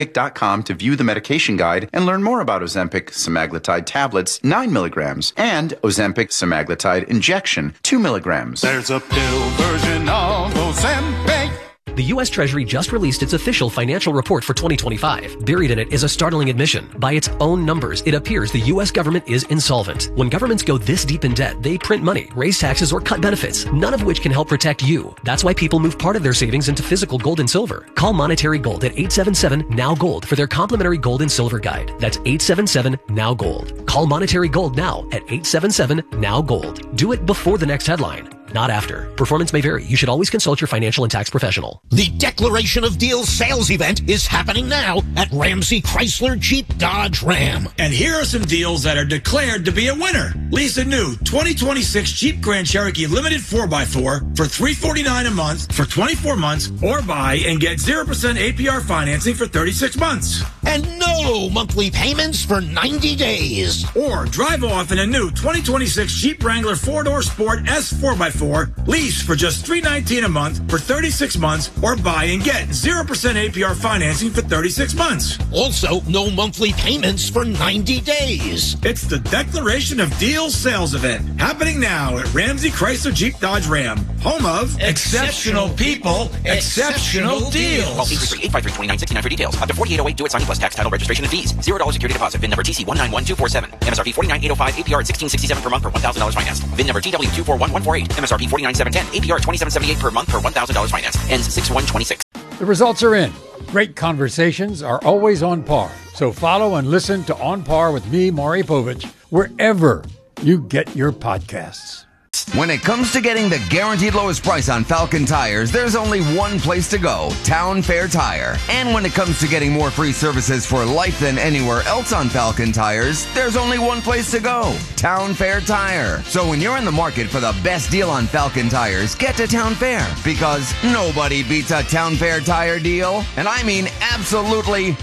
Ozempic.com to view the medication guide and learn more about Ozempic semaglutide tablets 9 milligrams and Ozempic semaglutide injection 2 milligrams. There's a pill version of Ozempic. The U.S. Treasury just released its official financial report for 2025. Buried in it is a startling admission. By its own numbers, it appears the U.S. government is insolvent. When governments go this deep in debt, they print money, raise taxes, or cut benefits, none of which can help protect you. That's why people move part of their savings into physical gold and silver. Call Monetary Gold at 877-NOW-GOLD for their complimentary gold and silver guide. That's 877-NOW-GOLD. Call Monetary Gold now at 877-NOW-GOLD. Do it before the next headline, not after. Performance may vary. You should always consult your financial and tax professional. The Declaration of Deals sales event is happening now at Ramsey Chrysler Jeep Dodge Ram. And here are some deals that are declared to be a winner. Lease a new 2026 Jeep Grand Cherokee Limited 4x4 for $349 a month for 24 months, or buy and get 0% APR financing for 36 months. And no monthly payments for 90 days. Or drive off in a new 2026 Jeep Wrangler 4-door Sport S 4x4, lease for just $319 a month for 36 months, or buy and get 0% APR financing for 36 months. Also, no monthly payments for 90 days. It's the Declaration of Deals sales event happening now at Ramsey Chrysler Jeep Dodge Ram, home of exceptional people, exceptional deals. Call 833-853-2969 for details. Up to 4808 do it signing plus tax, title, registration, and fees. $0 security deposit. VIN number TC191247. MSRP 49805. APR at $1667 per month per $1,000 financed. VIN number TW241148. MSRP 49710. APR 2778 per month per $1,000 financed. Ends 6/1/26. The results are in. Great conversations are always on par. So follow and listen to On Par with me, Maury Povich, wherever you get your podcasts. When it comes to getting the guaranteed lowest price on Falcon tires, there's only one place to go, Town Fair Tire. And when it comes to getting more free services for life than anywhere else on Falcon tires, there's only one place to go, Town Fair Tire. So when you're in the market for the best deal on Falcon tires, get to Town Fair, because nobody beats a Town Fair Tire deal. And I mean absolutely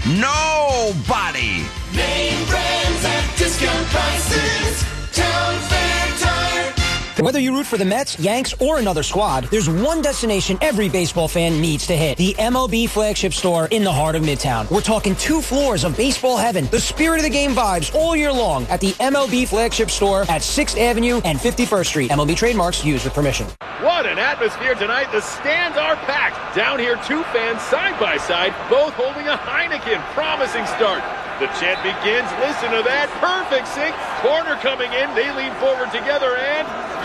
nobody. Name brands at discount prices. Town Fair Tire. Whether you root for the Mets, Yanks, or another squad, there's one destination every baseball fan needs to hit. The MLB flagship store in the heart of Midtown. We're talking 2 floors of baseball heaven. The spirit of the game vibes all year long at the MLB flagship store at 6th Avenue and 51st Street. MLB trademarks used with permission. What an atmosphere tonight. The stands are packed. Down here, 2 fans side by side, both holding a Heineken. Promising start. The chant begins. Listen to that. Perfect sync. Corner coming in. They lean forward together and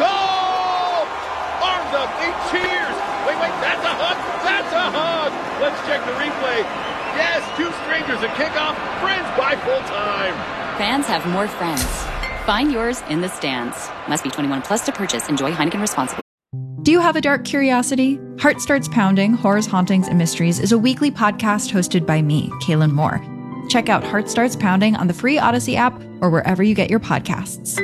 goal! Arms up. They cheers. Wait. That's a hug. That's a hug. Let's check the replay. Yes, 2 strangers at kickoff. Friends by full time. Fans have more friends. Find yours in the stands. Must be 21 plus to purchase. Enjoy Heineken responsibly. Do you have a dark curiosity? Heart Starts Pounding, Horrors, Hauntings, and Mysteries is a weekly podcast hosted by me, Kaylin Moore. Check out Heart Starts Pounding on the free Odyssey app or wherever you get your podcasts.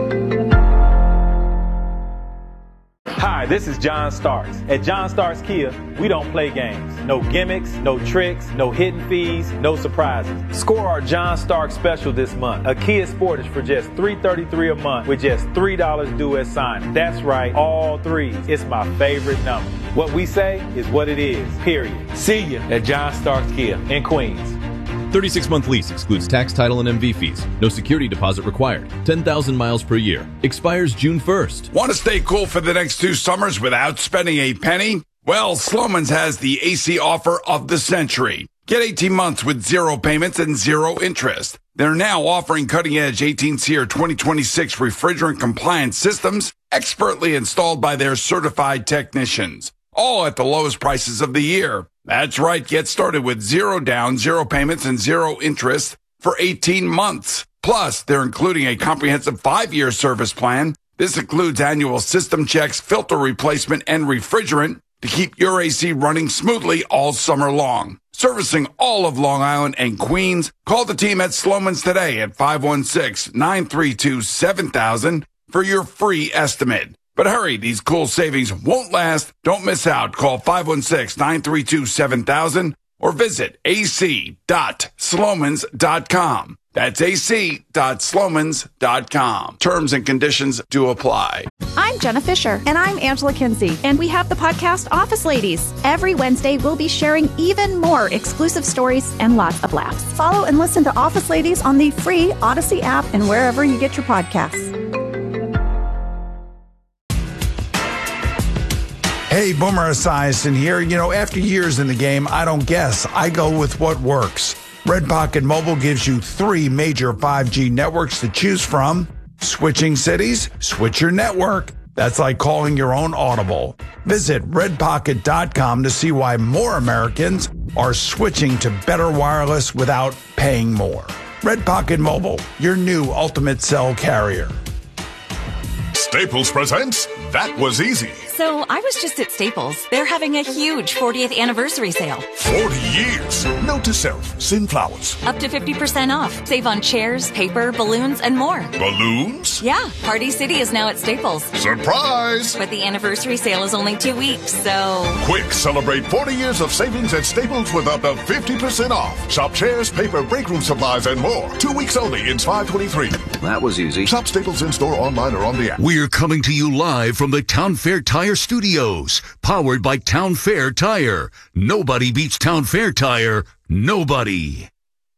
Hi, this is John Starks. At John Starks Kia, we don't play games. No gimmicks, no tricks, no hidden fees, no surprises. Score our John Starks special this month. A Kia Sportage for just $333 a month with just $3 due at signing. That's right, all 3s. It's my favorite number. What we say is what it is, period. See you at John Starks Kia in Queens. 36-month lease excludes tax, title, and MV fees. No security deposit required. 10,000 miles per year. Expires June 1st. Want to stay cool for the next 2 summers without spending a penny? Well, Sloman's has the AC offer of the century. Get 18 months with 0 payments and 0 interest. They're now offering cutting-edge 18-SEER 2026 refrigerant-compliant systems expertly installed by their certified technicians. All at the lowest prices of the year. That's right. Get started with 0 down, 0 payments, and 0 interest for 18 months. Plus, they're including a comprehensive 5-year service plan. This includes annual system checks, filter replacement, and refrigerant to keep your AC running smoothly all summer long. Servicing all of Long Island and Queens. Call the team at Sloman's today at 516-932-7000 for your free estimate. But hurry, these cool savings won't last. Don't miss out. Call 516-932-7000 or visit ac.slomans.com. That's ac.slomans.com. Terms and conditions do apply. I'm Jenna Fisher. And I'm Angela Kinsey. And we have the podcast Office Ladies. Every Wednesday, we'll be sharing even more exclusive stories and lots of laughs. Follow and listen to Office Ladies on the free Odyssey app and wherever you get your podcasts. Hey, Boomer Esiason here. You know, after years in the game, I don't guess. I go with what works. Red Pocket Mobile gives you 3 major 5G networks to choose from. Switching cities, switch your network. That's like calling your own Audible. Visit redpocket.com to see why more Americans are switching to better wireless without paying more. Red Pocket Mobile, your new ultimate cell carrier. Staples presents That Was Easy. So I was just at Staples. They're having a huge 40th anniversary sale. 40 years. Note to self, send flowers. Up to 50% off. Save on chairs, paper, balloons, and more. Balloons? Yeah, Party City is now at Staples. Surprise! But the anniversary sale is only 2 weeks, so... Quick, celebrate 40 years of savings at Staples with up to 50% off. Shop chairs, paper, break room supplies, and more. 2 weeks only. It's 5/23. That was easy. Shop Staples in-store, online, or on the app. We're coming to you live from the Town Fair Tire Studios, powered by Town Fair Tire. Nobody beats Town Fair Tire. Nobody.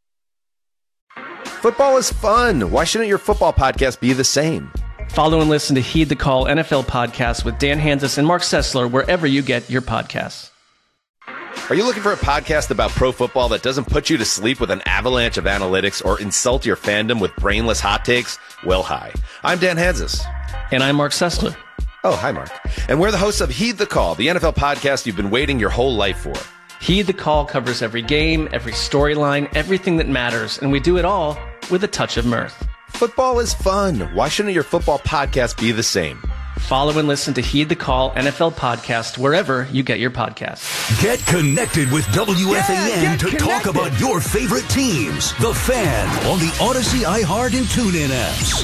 Football is fun. Why shouldn't your football podcast be the same? Follow and listen to Heed the Call NFL podcast with Dan Hanzus and Mark Sessler wherever you get your podcasts. Are you looking for a podcast about pro football that doesn't put you to sleep with an avalanche of analytics or insult your fandom with brainless hot takes? Well, hi. I'm Dan Hanzus. And I'm Mark Sessler. Oh, hi, Mark. And we're the hosts of Heed the Call, the NFL podcast you've been waiting your whole life for. Heed the Call covers every game, every storyline, everything that matters, and we do it all with a touch of mirth. Football is fun. Why shouldn't your football podcast be the same? Follow and listen to Heed the Call NFL podcast wherever you get your podcasts. Get connected with WFAN to talk about your favorite teams. The Fan on the Odyssey, iHeart, and TuneIn apps.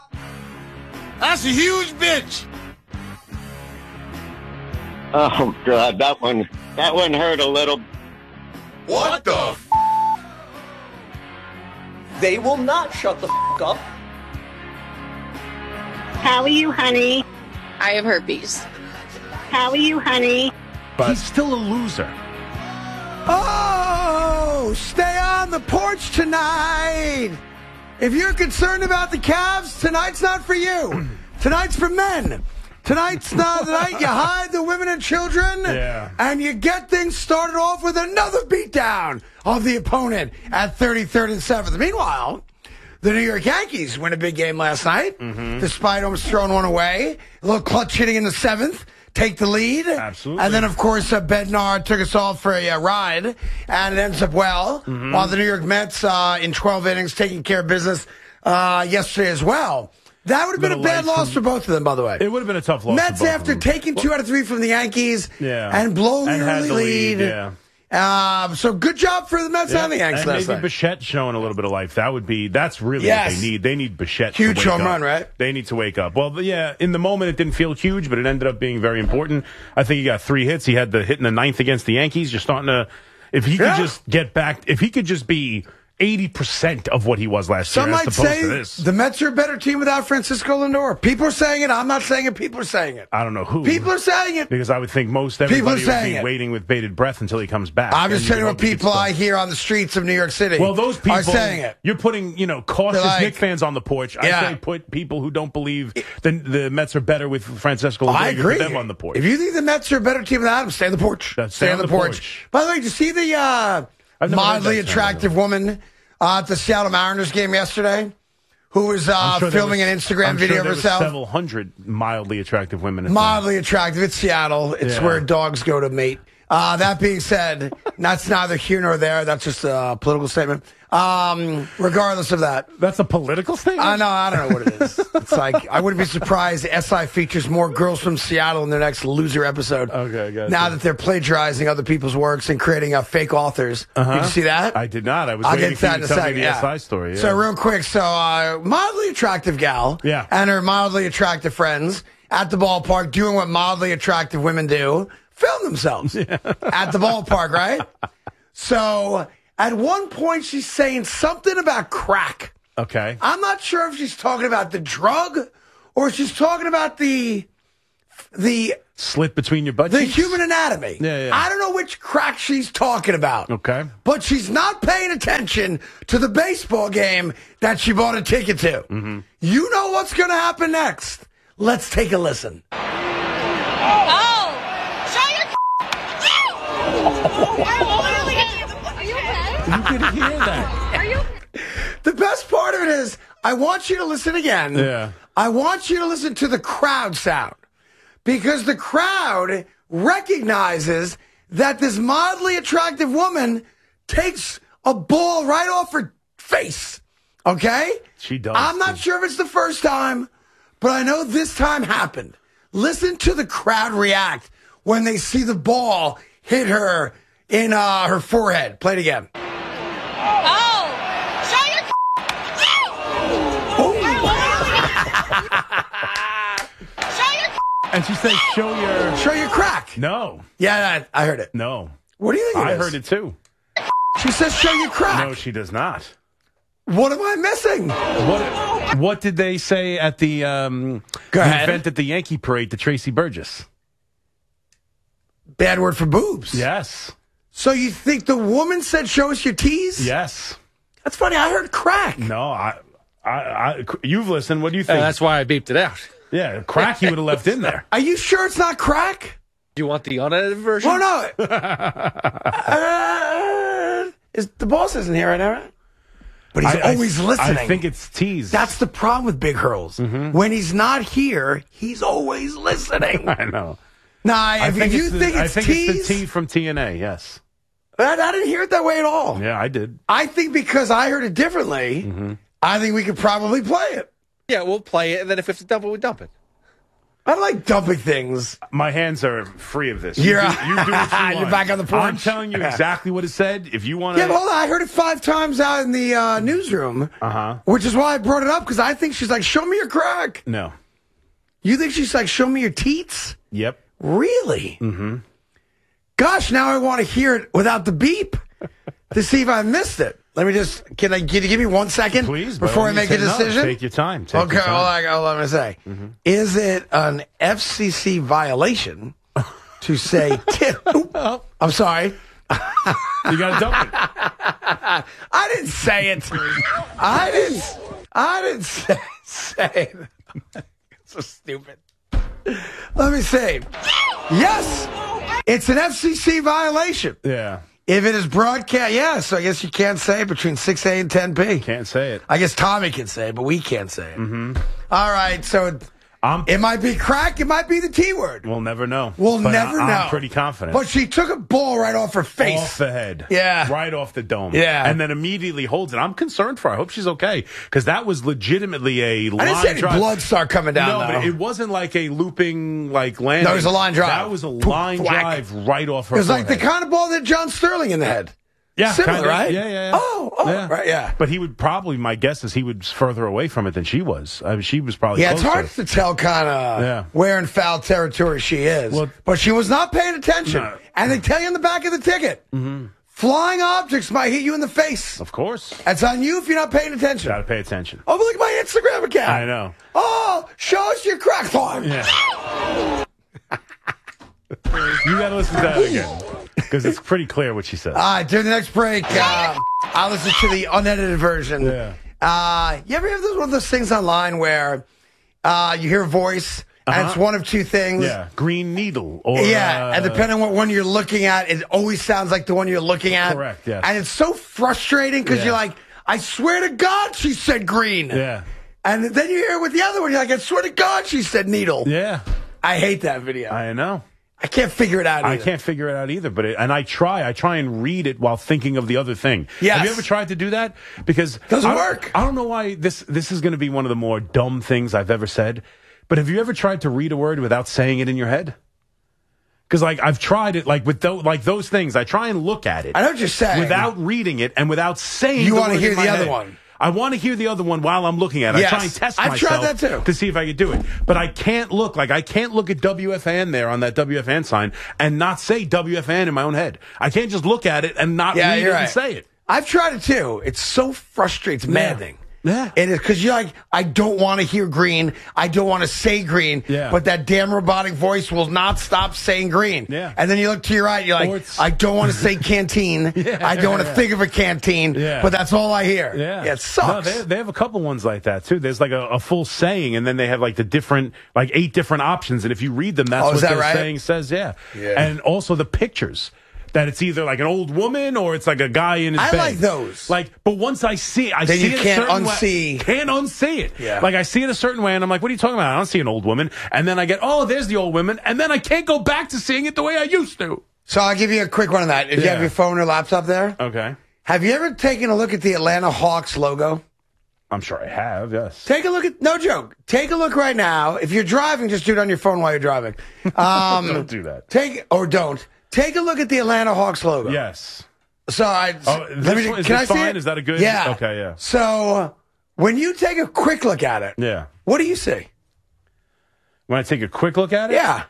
That's a huge bitch. Oh, God, that one hurt a little. What the They will not shut the up. How are you, honey? I have herpes. How are you, honey? But he's still a loser. Oh, stay on the porch tonight. If you're concerned about the Cavs, tonight's not for you. Tonight's for men. Tonight's not the night you hide the women and children, and you get things started off with another beatdown of the opponent at 33rd and 7th. Meanwhile, the New York Yankees win a big game last night, despite almost throwing one away. A little clutch hitting in the 7th. Take the lead. Absolutely. And then, of course, Bednar took us all for a ride, and it ends up well, while the New York Mets, in 12 innings, taking care of business yesterday as well. That would have been a bad loss for both of them, by the way. It would have been a tough loss Mets for both after of them. taking 2 out of 3 from the Yankees and blowing the had early the lead. So good job for the Mets and the Yankees and last maybe night. Bichette showing a little bit of life. That's really Yes. what they need. They need Bichette Huge to wake home up. run, right? They need to wake up. Well, yeah, in the moment it didn't feel huge, but it ended up being very important. I think he got 3 hits. He had the hit in the 9th against the Yankees. You're starting to, if he could just get back, if he could just be 80% of what he was last Some year might as opposed say to this. the Mets are a better team without Francisco Lindor. People are saying it. I'm not saying it. People are saying it. I don't know who. People are saying it. Because I would think most People are everybody would saying be it. waiting with bated breath until he comes back. I'm just And telling you you know, what people I hear on the streets of New York City Well, those people are saying it. You're putting, cautious They're like- Knicks fans on the porch. I Yeah. say put people who don't believe the Mets are better with Francesco Lindor. I you agree. Put them on the porch. If you think the Mets are a better team without him, stay on the porch. Stay on the porch. By the way, did you see the I've never mildly heard that attractive woman at the Seattle Mariners game yesterday who was I'm sure there filming was- an Instagram I'm video sure of there was herself? several hundred mildly attractive women. at Mildly attractive. It's Seattle. It's Yeah. where dogs go to mate. That being said, that's neither here nor there. That's just a political statement. Regardless of that. That's a political statement? I know. I don't know what it is. It's like, I wouldn't be surprised SI features more girls from Seattle in their next loser episode. Okay, gotcha. Now that they're plagiarizing other people's works and creating fake authors. Did you see that? I did not. I was I'll waiting get for to you that to in a tell me second. the SI story. Yeah. So real quick, mildly attractive gal and her mildly attractive friends at the ballpark doing what mildly attractive women do, film themselves at the ballpark, right? So At one point, she's saying something about crack. Okay. I'm not sure if she's talking about the drug or she's talking about the slit between your butt the cheeks? human anatomy. Yeah. I don't know which crack she's talking about. Okay. But she's not paying attention to the baseball game that she bought a ticket to. Mm-hmm. You know what's going to happen next. Let's take a listen. Oh! Show your Are you okay? You could hear that. Are you The best part of it is, I want you to listen again. Yeah. I want you to listen to the crowd sound. Because the crowd recognizes that this mildly attractive woman takes a ball right off her face. Okay? She does. I'm not sure if it's the first time, but I know this time happened. Listen to the crowd react when they see the ball hit her in her forehead. Play it again. Oh! Show your And she says, show your crack. No. Yeah, I heard it. No. What do you think it I is? heard it too. She says, show your crack. No, she does not. What am I missing? What did they say at the event at the Yankee Parade to Tracy Burgess? Bad word for boobs. Yes. So you think the woman said, show us your tees? Yes. That's funny. I heard crack. No, you've listened. What do you think? That's why I beeped it out. Yeah, crack you would have left in there. Are you sure it's not crack? Do you want the unedited version? Oh, no. The boss isn't here right now, right? But he's always listening. I think it's teased. That's the problem with Big Hurls. Mm-hmm. When he's not here, he's always listening. I know. Nah, if you think it's teased, it's the T from TNA, yes. I didn't hear it that way at all. Yeah, I did. I think because I heard it differently, I think we could probably play it. Yeah, we'll play it, and then if we have to dump it, we dump it. I don't like dumping things. My hands are free of this. You're you do what you want. You're back on the porch. I'm telling you exactly what it said. If you want to... Yeah, but hold on. I heard it 5 times out in the newsroom, which is why I brought it up, because I think she's like, show me your crack. No. You think she's like, show me your teats? Yep. Really? Mm-hmm. Gosh, now I want to hear it without the beep to see if I missed it. Let me just, can you give me 1 second? Please, before I make a decision? Take your time. Okay, all I'm going to say. Is it an FCC violation to say, I'm sorry. You got to dump it. I didn't say it. I didn't say it. So stupid. Let me say, yes, it's an FCC violation. Yeah. If it is broadcast, so I guess you can't say it between 6A and 10P. Can't say it. I guess Tommy can say it, but we can't say it. Mm-hmm. All right, so it might be crack, it might be the T word. We'll never know. We'll never know. I'm pretty confident. But she took a ball right off her face. Off the head. Yeah. Right off the dome. Yeah. And then immediately holds it. I'm concerned for her. I hope she's okay. Because that was legitimately a line drive. I didn't see any blood start coming down, No, though. but it wasn't like a looping, landing. No, it was a line drive. That was a line drive right off her It was forehead. like the kind of ball that John Sterling in the head. Yeah, Similar, kinda. right? Yeah. Oh, right, yeah. But he would probably, my guess is he was further away from it than she was. I mean, she was probably Yeah, it's closer. hard to tell kind of where in foul territory she is. But she was not paying attention. No. And they tell you in the back of the ticket, flying objects might hit you in the face. Of course. That's on you if you're not paying attention. Got to pay attention. Oh, but look at my Instagram account. I know. Oh, show us your crack farm. Yeah. You got to listen to that again. Because it's pretty clear what she said. All right, during the next break, I'll listen to the unedited version. Yeah. You ever have one of those things online where you hear a voice and it's one of two things? Yeah, green needle. Or, and depending on what one you're looking at, it always sounds like the one you're looking at. Correct, yes. And it's so frustrating because you're like, I swear to God she said green. Yeah. And then you hear it with the other one, you're like, I swear to God she said needle. Yeah. I hate that video. I know. I can't figure it out either. I can't figure it out either, and I try and read it while thinking of the other thing. Yes. Have you ever tried to do that? Because doesn't work. I don't know why this is going to be one of the more dumb things I've ever said, but have you ever tried to read a word without saying it in your head? Because I've tried it with those things. I try and look at it. I know what you're saying. Without reading it and without saying you the want to word hear in my the other head. one. I want to hear the other one while I'm looking at it. Yes. I try and test I've myself tried that too. to see if I could do it. But I can't look. I can't look at WFAN there on that WFAN sign and not say WFAN in my own head. I can't just look at it and not read it and say it. I've tried it too. It's so frustrating. It's maddening. Yeah. It is because you're like, I don't want to hear green. I don't want to say green. Yeah. But that damn robotic voice will not stop saying green. Yeah. And then you look to your right, you're like, I don't want to say canteen. I don't want to think of a canteen. Yeah. But that's all I hear. Yeah. It sucks. No, they have a couple ones like that too. There's like a full saying, and then they have like the different, like 8 different options. And if you read them, that's what their saying says. Yeah. And also the pictures. That it's either like an old woman or it's like a guy in his bed. I like those. But once I see it, then see you it can't a certain unsee. way. Can't unsee it. Yeah. Like I see it a certain way, and I'm like, what are you talking about? I don't see an old woman. And then I get, oh, there's the old woman. And then I can't go back to seeing it the way I used to. So I'll give you a quick one on that. If you have your phone or laptop there. Okay. Have you ever taken a look at the Atlanta Hawks logo? I'm sure I have, yes. Take a look at, no joke. Take a look right now. If you're driving, just do it on your phone while you're driving. Don't do that. Take a look at the Atlanta Hawks logo. Yes. So can I see it? Is that a good? Yeah. Okay, yeah. So when you take a quick look at it, Yeah. what do you see? When I take a quick look at it? Yeah.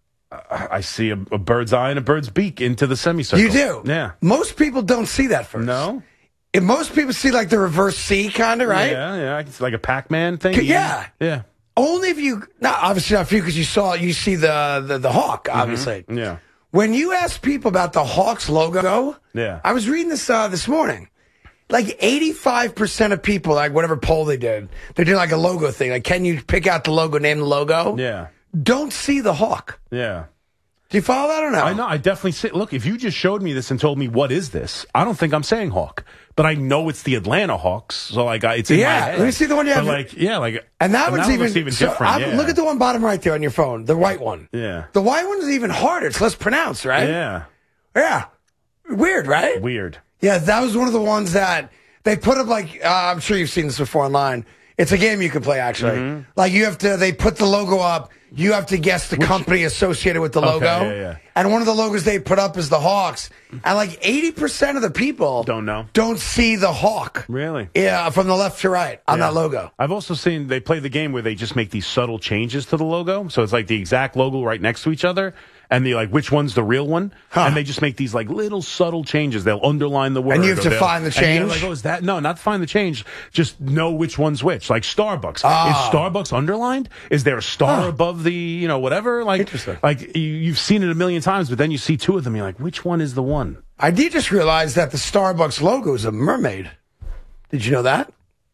I see a bird's eye and a bird's beak into the semicircle. You do? Yeah. Most people don't see that first. No? If most people see like the reverse C kind of, right? Yeah. I can see like a Pac-Man thing. Yeah. Yeah. Only if you, obviously not for you because you see the hawk, obviously. Yeah. When you ask people about the Hawks logo, Yeah. I was reading this morning. Like 85% of people, like whatever poll they did, they're doing like a logo thing. Like, can you pick out the logo, name the logo? Yeah. Don't see the hawk. Yeah. Do you follow that or no? I know. I definitely see. Look, if you just showed me this and told me what is this, I don't think I'm saying Hawk, but I know it's the Atlanta Hawks. So like, it's in my head. Let me see the one you have. And that one's looks even so different. Look at the one bottom right there on your phone, the white one. Yeah. The white one is even harder. It's less pronounced, right? Yeah. Yeah. Weird, right? Weird. Yeah, that was one of the ones that they put up like, I'm sure you've seen this before online. It's a game you can play, actually. Mm-hmm. Like, they put the logo up. You have to guess the company associated with the logo. Yeah. And one of the logos they put up is the Hawks. And like 80% of the people don't see the hawk. Really? Yeah, from the left to right on that logo. I've also seen they play the game where they just make these subtle changes to the logo. So it's like the exact logo right next to each other. And they like, which one's the real one? And they just make these like little subtle changes. They'll underline the word. And you have to find the change? And you're like, oh, is that? No, not find the change. Just know which one's which. Like Starbucks. Is Starbucks underlined? Is there a star above the, whatever? Like, interesting. Like you've seen it a million times, but then you see two of them. You're like, which one is the one? I did just realize that the Starbucks logo is a mermaid. Did you know that?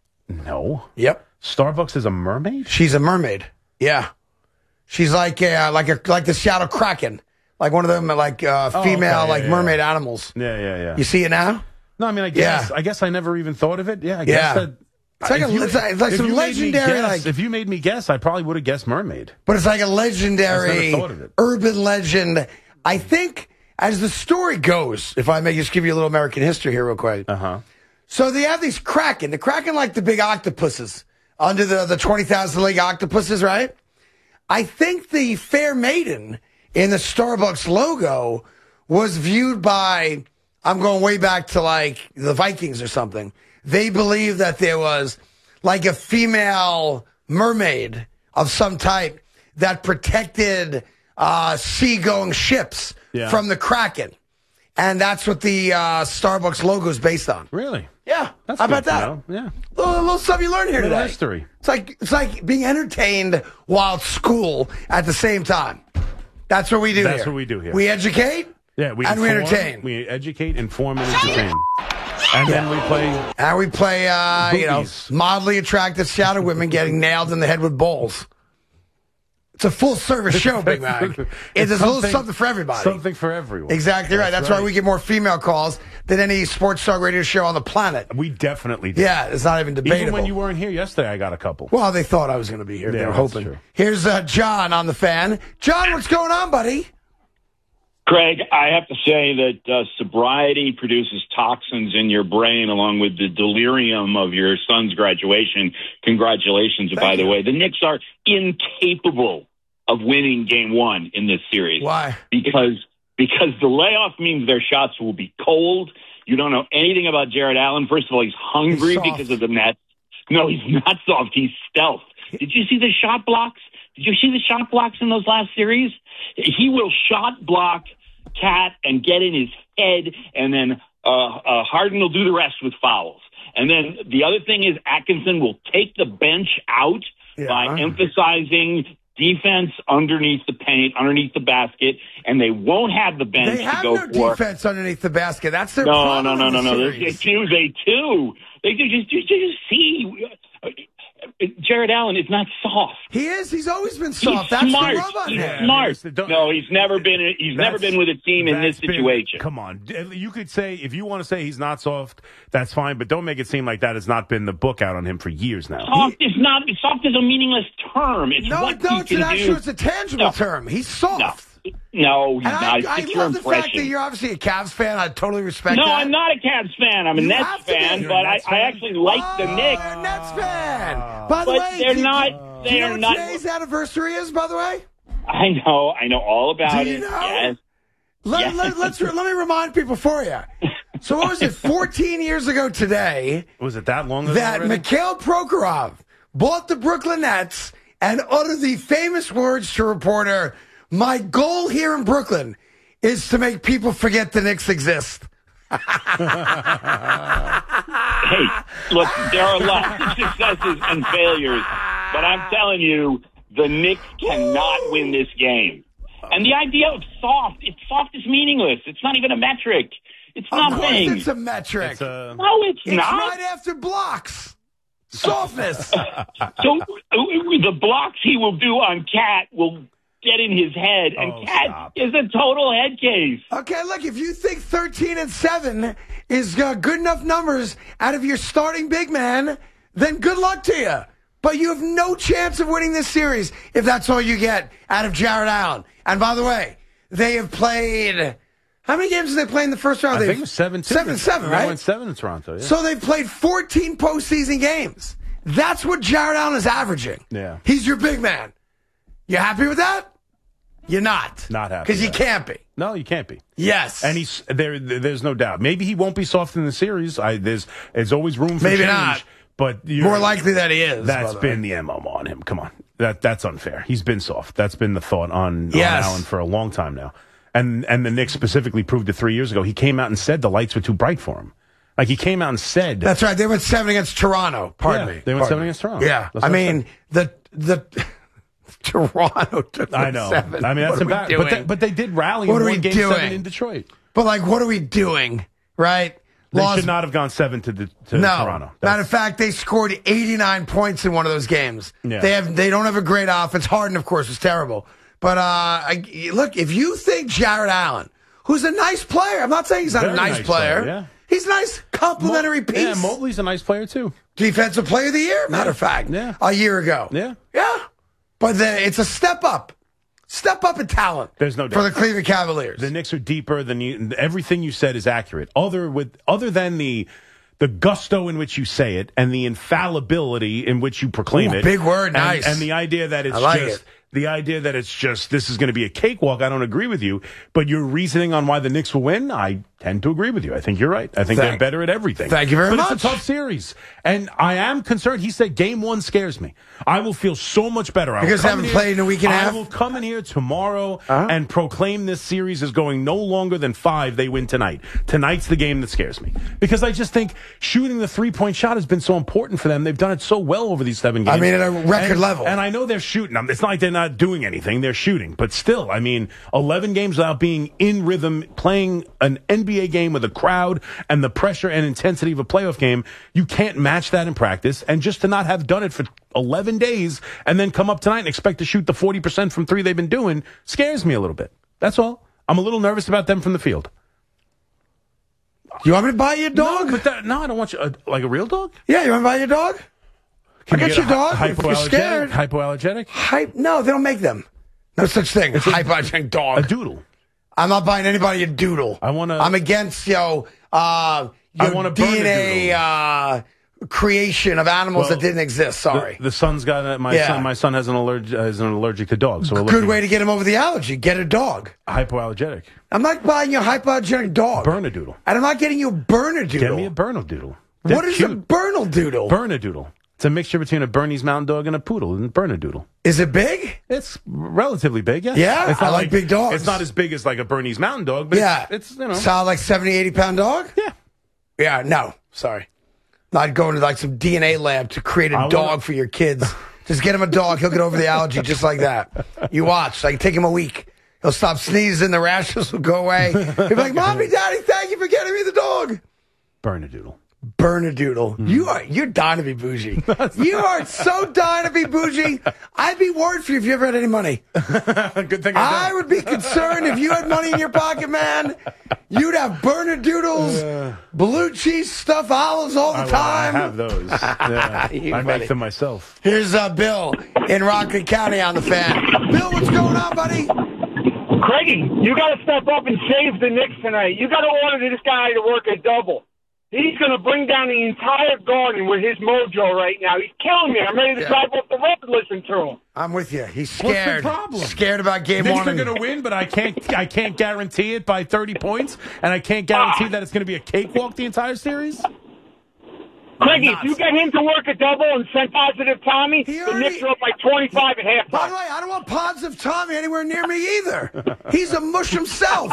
No. Yep. Starbucks is a mermaid? She's a mermaid. Yeah. She's like the Seattle Kraken, like one of them, female mermaid animals. Yeah. You see it now? No, I mean, I guess I never even thought of it. Yeah, I guess that. It's like some legendary. If you made me guess, I probably would have guessed mermaid. But it's like a legendary thought of it. urban legend. I think, as the story goes, if I may just give you a little American history here, real quick. So they have these Kraken. The Kraken like the big octopuses under the 20,000 leg octopuses, right? I think the fair maiden in the Starbucks logo was viewed by, I'm going way back to like the Vikings or something. They believed that there was like a female mermaid of some type that protected seagoing ships from the Kraken. And that's what the Starbucks logo is based on. Really? Yeah. That's How about good to that? know. Yeah. A little stuff you learned here Little today. history. It's like being entertained while at school at the same time. That's what we do here. That's what we do here. We educate we we entertain. We educate, inform, and entertain. And then we play... And we play, boobies. mildly attractive Seattle women getting nailed in the head with bowls. It's a full-service show, Big Mac. It's a little something for everybody. Something for everyone. Exactly right. That's why we get more female calls than any sports talk radio show on the planet. We definitely do. Yeah, it's not even debatable. Even when you weren't here yesterday, I got a couple. Well, they thought I was going to be here. They were that's hoping. true. Here's John on the fan. John, what's going on, buddy? Craig, I have to say that sobriety produces toxins in your brain along with the delirium of your son's graduation. Congratulations, by the way. The Knicks are incapable of winning game one in this series. Why? Because the layoff means their shots will be cold. You don't know anything about Jared Allen. First of all, he's hungry because of the Nets. No, he's not soft. He's stealth. Did you see the shot blocks? Did you see the shot blocks in those last series? He will shot block Cat and get in his head and then Harden will do the rest with fouls. And then the other thing is Atkinson will take the bench out by emphasizing defense underneath the paint, underneath the basket, and they won't have the bench They have to go no for. defense underneath the basket. That's their No. problem. They do. They just see. Jared Allen is not soft. He is. He's always been soft. He's That's smart. the rub on He's him. smart. No, he's never been. He's never been with a team in this situation. Come on, you could say if you want to say he's not soft, that's fine, but don't make it seem like that has not been the book out on him for years now. Soft is not. Soft is a meaningless term. It's what it's he an can actual. do. It's a tangible term. He's soft. No, he's And not. I It's your love the fact impression. that you're obviously a Cavs fan. I totally respect No, that. I'm not a Cavs fan. I'm a You Nets have to be. fan, You're but a Nets I fan? actually like the Knicks. You're a Nets fan. By the But way, they're do you- not. Do you know They're what not. today's anniversary is, by the way? I know all about Do you it. know? Yes. Let me remind people for you. So what was it, 14 years ago today, Was it that long ago? that already? Mikhail Prokhorov bought the Brooklyn Nets and uttered the famous words to a reporter, "My goal here in Brooklyn is to make people forget the Knicks exist." Hey, look, there are lots of successes and failures, but I'm telling you, the Knicks cannot win this game. And the idea of soft is meaningless. It's not even a metric. It's Of nothing. course it's a metric. No, it's It's not. right after blocks. Softness. So the blocks he will do on Cat will get in his head, and Cat is a total head case. Okay, look, if you think 13-7 is good enough numbers out of your starting big man, then good luck to you. But you have no chance of winning this series if that's all you get out of Jared Allen. And by the way, they have played... How many games did they play in the first round? I think it was 7-2. 7-7, right? They went 7 in Toronto. Yeah. So they've played 14 postseason games. That's what Jared Allen is averaging. Yeah. He's your big man. You happy with that? You're not. Not happy. Because you with that. can't be. No, you can't be. Yes. And he's there. There's no doubt. Maybe he won't be soft in the series. There's always room for Maybe change. not. But More likely that he is. That's by the way. been the MO on him. Come on, that's unfair. He's been soft. That's been the thought on Yes. Allen for a long time now. And the Knicks specifically proved it 3 years ago. He came out and said the lights were too bright for him. Like he came out and said That's right. They went 7 against Toronto. Pardon me. They went Pardon 7 me. against Toronto. Yeah. That's I what mean, the Toronto took I know. 7. I mean, that's What are we embarrassing. doing? But they did rally What and are won we Game 7 doing? in Detroit. But like, what are we doing? Right? They Lost- should not have gone 7 to No. Toronto. Matter of fact, they scored 89 points in one of those games. Yeah. They don't have a great offense. Harden, of course, was terrible. But look, if you think Jared Allen, who's a nice player, I'm not saying he's not Very a nice player. yeah. He's a nice complimentary piece. Yeah, Mobley's a nice player too. Defensive player of the year, matter of fact. Yeah. A year ago. Yeah. Yeah. But it's a step up. Step up in talent. There's no doubt. For the Cleveland Cavaliers. The Knicks are deeper than you. Everything you said is accurate. Other than the gusto in which you say it and the infallibility in which you proclaim Ooh, it. big word, and, nice. And the idea that it's I like just it. the idea that it's just this is going to be a cakewalk. I don't agree with you, but your reasoning on why the Knicks will win, I tend to agree with you. I think you're right. I think they're better at everything. Thank you very much. It's a tough series, and I am concerned. He said Game 1 scares me. I will feel so much better. I will Because they come haven't in played in a week and a half? I will come in here tomorrow and proclaim this series is going no longer than 5. They win tonight. Tonight's the game that scares me because I just think shooting the 3-point shot has been so important for them. They've done it so well over these 7 games. I mean, at a record level. And I know they're shooting. It's not like they're not doing anything. They're shooting. But still, I mean, 11 games without being in rhythm, playing an NBA game with a crowd and the pressure and intensity of a playoff game, you can't match that in practice. And just to not have done it for 11 days and then come up tonight and expect to shoot the 40% from 3 they've been doing scares me a little bit. That's all. I'm a little nervous about them from the field. You want me to buy you a dog? No, I don't want you. Like a real dog? Yeah, you want to buy your dog? Can I you got your dog. If you're Hypoallergenic? scared. Hypoallergenic? No, they don't make them. No such thing. Hypoallergenic dog. A doodle. I'm not buying anybody a doodle. I'm against, want a DNA creation of animals that didn't exist. Sorry. The son's got my son has an allergic to dogs. So Good way to get him over the allergy. Get a dog. Hypoallergenic. I'm not buying you a hypoallergenic dog. Bernedoodle. And I'm not getting you a Bernedoodle. Get me a Bernedoodle. What is a Bernedoodle? Bernedoodle. It's a mixture between a Bernese Mountain Dog and a poodle. And Bernedoodle. Is it big? It's relatively big. Yeah. Yeah, It's not I like big dogs. It's not as big as like a Bernese Mountain Dog, but it's Solid like 70, 80 pound dog? Yeah. Yeah, no, sorry. I'd go into like some DNA lab to create a dog for your kids. Just get him a dog. He'll get over the allergy just like that. You watch. Like, take him a week. He'll stop sneezing. The rashes will go away. He'll be like, Mommy, Daddy, thank you for getting me the dog. Bernadoodle. You're dying to be bougie. You are so dying to be bougie. I'd be worried for you if you ever had any money. Good thing I would be concerned if you had money in your pocket, man. You'd have Bernadoodles, blue cheese stuffed olives all the time. I have those. Yeah. I make them myself. Here's Bill in Rockland County on the Fan. Bill, what's going on, buddy? Craigie, you got to step up and save the Knicks tonight. You got to order this guy to work a double. He's going to bring down the entire garden with his mojo right now. He's killing me. I'm ready to drive off the road to listen to him. I'm with you. He's scared. What's the problem? Scared about game Knicks one. are going to win, but I can't guarantee it by 30 points, and I can't guarantee that it's going to be a cakewalk the entire series. Craigie, if you get him to work a double and send positive Tommy, the Knicks are up by 25 at halftime. By the way, I don't want positive Tommy anywhere near me either. He's a mush himself.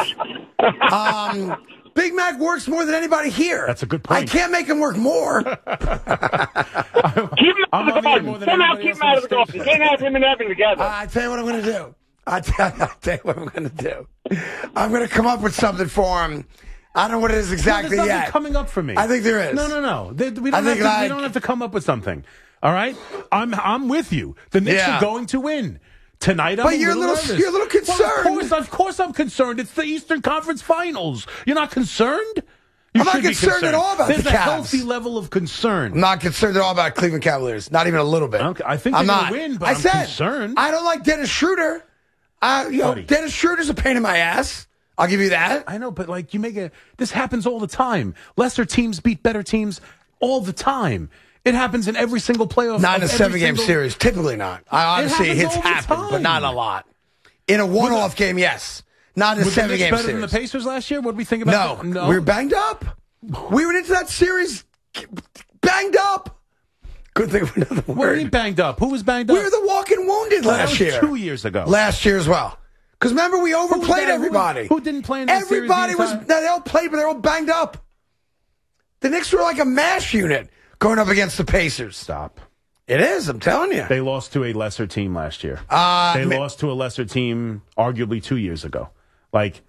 Big Mac works more than anybody here. That's a good point. I can't make him work more. Keep him out of the garden. Somehow keep him out of the garden. You can't have him and Evan together. I tell you what I'm going to do. I'll tell you what I'm going to do. I'm going to come up with something for him. I don't know what it is exactly there's nothing yet. coming up for me. I think there is. No. We don't have to come up with something. All right? I'm with you. The Knicks are going to win. Tonight, I'm you're a little concerned. Well, of course I'm concerned. It's the Eastern Conference Finals. You're not concerned? I'm not concerned at all about the Cavs. There's a healthy level of concern. I'm not concerned at all about Cleveland Cavaliers. Not even a little bit. I think they're going to win, but I'm concerned. I don't like Dennis Schroeder. Dennis Schroeder's a pain in my ass. I'll give you that. I know, but this happens all the time. Lesser teams beat better teams all the time. It happens in every single playoff. Not in a 7-game series. Typically not. Honestly, it's happened, but not a lot. In a one-off game, yes. Not in a 7-game series. Better than the Pacers last year? What did we think about that? No. We were banged up. We went into that series banged up. Couldn't think of another word. What do you mean banged up? Who was banged up? We were the walking wounded last year. 2 years ago. Last year as well. Because remember, we overplayed everybody. Who didn't play in this series? Everybody they all played, but they're all banged up. The Knicks were like a mash unit going up against the Pacers. Stop. It is, I'm telling you. They lost to a lesser team last year. They lost to a lesser team arguably 2 years ago. It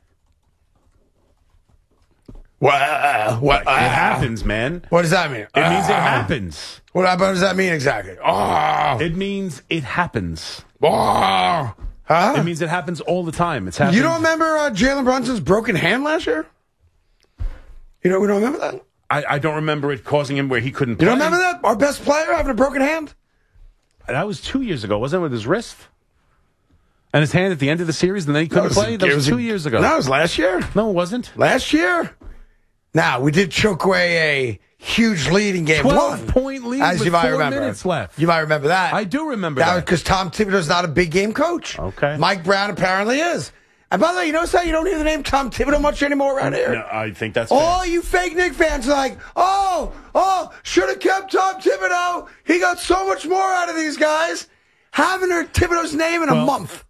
happens, man. What does that mean? It means it happens. What does that mean exactly? It means it happens. Huh? It means it happens all the time. It's happening. You don't remember Jalen Brunson's broken hand last year? We don't remember that? I don't remember it causing him where he couldn't play. You don't remember that? Our best player having a broken hand? That was 2 years ago. Wasn't it with his wrist? And his hand at the end of the series, and then he couldn't play? That was 2 years ago. No, it was last year. No, it wasn't. Last year. Now, we did choke away a huge lead in game 12-point lead as with you might 4 remember. minutes left. You might remember that. I do remember that. That was because Tom Thibodeau's not a big game coach. Okay. Mike Brown apparently is. And by the way, you notice how you don't hear the name Tom Thibodeau much anymore around here? No, I think that's all you fake Knick fans are like, should have kept Tom Thibodeau. He got so much more out of these guys. Haven't heard Thibodeau's name in a month.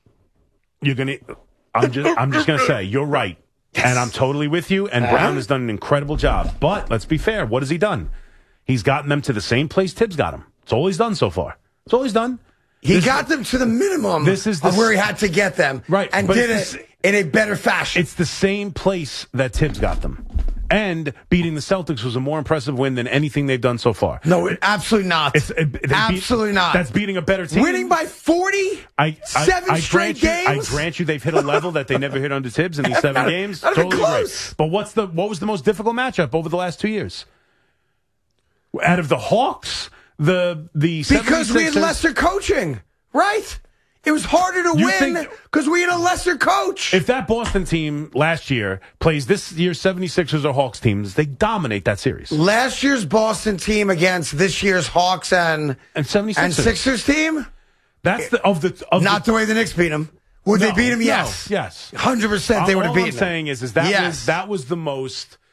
I'm just gonna say, you're right. Yes. And I'm totally with you, and Brown has done an incredible job. But let's be fair, what has he done? He's gotten them to the same place Tibbs got them. It's all he's done so far. It's all he's done. He got them to the minimum of where he had to get them. Right. And did it in a better fashion. It's the same place that Tibbs got them. And beating the Celtics was a more impressive win than anything they've done so far. No, absolutely not. Absolutely not. That's beating a better team. Winning by 40? Seven straight games? I grant you they've hit a level that they never hit under Tibbs in these 7 games. Not totally close. Right. But what was the most difficult matchup over the last 2 years? Out of the Hawks, the because we had lesser coaching, right? It was harder to win because we had a lesser coach. If that Boston team last year plays this year's 76ers or Hawks teams, they dominate that series. Last year's Boston team against this year's Hawks and 76ers. And Sixers team? That's not the way the Knicks beat them. Would they beat them? Yes. Yes. 100% they would have beaten them. All I'm saying is that was the most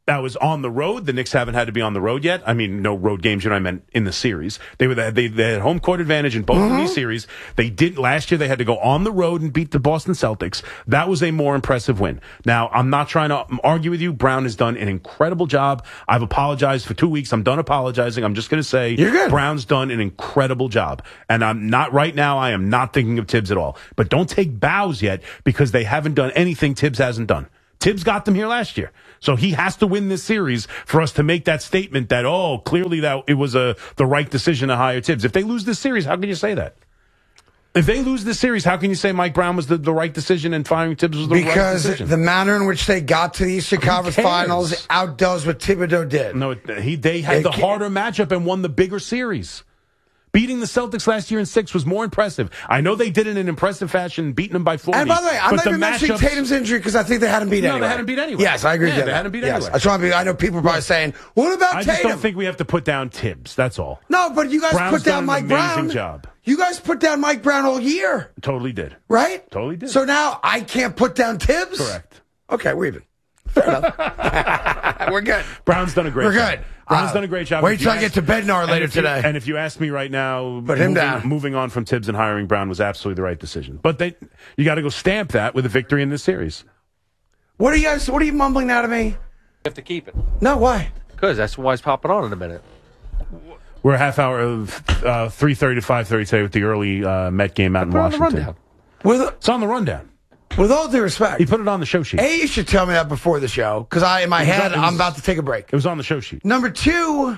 That was on the road. The Knicks haven't had to be on the road yet. I mean, no road games, I meant in the series. They had home court advantage in both of these series. They did last year. They had to go on the road and beat the Boston Celtics. That was a more impressive win. Now, I'm not trying to argue with you. Brown has done an incredible job. I've apologized for 2 weeks. I'm done apologizing. I'm just going to say You're good. Brown's done an incredible job. And I'm not right now. I am not thinking of Tibbs at all. But don't take bows yet because they haven't done anything Tibbs hasn't done. Tibbs got them here last year. So he has to win this series for us to make that statement that, clearly that it was the right decision to hire Tibbs. If they lose this series, how can you say that? If they lose this series, how can you say Mike Brown was the right decision and firing Tibbs was the right decision? Because the manner in which they got to the Eastern Conference Finals outdoes what Thibodeau did. No, they had the harder matchup and won the bigger series. Beating the Celtics last year in 6 was more impressive. I know they did it in impressive fashion, beating them by 40. And by the way, I'm not even mentioning Tatum's injury because I think they hadn't beat anyway. No, they hadn't beat anyway. Yes, I agree with you. They hadn't beat anyway. I know people are probably saying, what about Tatum? I just don't think we have to put down Tibbs. That's all. No, but you guys Brown's put down done Mike an Brown. amazing job. You guys put down Mike Brown all year. Totally did. Right? Totally did. So now I can't put down Tibbs? Correct. Okay, we're even. Fair enough. We're good. Brown's done a great job. We're good. Brown's done a great job. Wait till I get to Bednar later today. And if you ask me right now, Put him down. Moving on from Tibbs and hiring Brown was absolutely the right decision. But you got to go stamp that with a victory in this series. What are you mumbling now to me? You have to keep it. No, why? Because that's why it's popping on in a minute. We're a half hour of 3:30 to 5:30 today with the early Met game out in Washington. It's on the rundown. With all due respect. He put it on the show sheet. A, you should tell me that before the show, because in my head, I'm about to take a break. It was on the show sheet. Number 2,